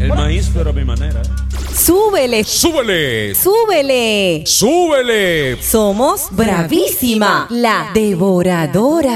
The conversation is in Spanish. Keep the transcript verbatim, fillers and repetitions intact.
El maíz, pero a mi manera. Súbele, ¡Súbele! súbele. ¡Súbele! Somos Bravísima, la devoradora.